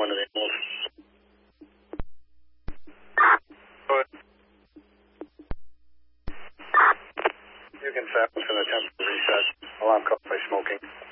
one of the animals. Go ahead. You can silence an attempt to reset. Alarm caused by smoking.